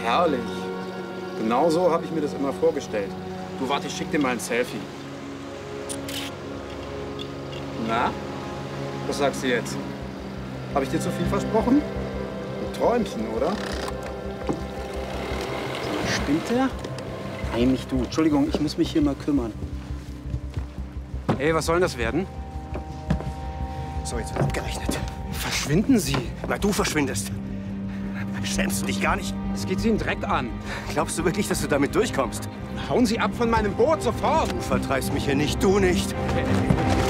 Herrlich. Genau so habe ich mir das immer vorgestellt. Du, warte, ich schick dir mal ein Selfie. Na? Was sagst du jetzt? Habe ich dir zu viel versprochen? Ein Träumchen, oder? Stimmt der? Nein, nicht du. Entschuldigung, ich muss mich hier mal kümmern. Hey, was soll denn das werden? So, jetzt wird abgerechnet. Verschwinden Sie. Na, du verschwindest. Schämst du dich gar nicht? Es geht Sie einen Dreck an. Glaubst du wirklich, dass du damit durchkommst? Hauen Sie ab von meinem Boot, sofort! Du vertreibst mich hier nicht, du nicht.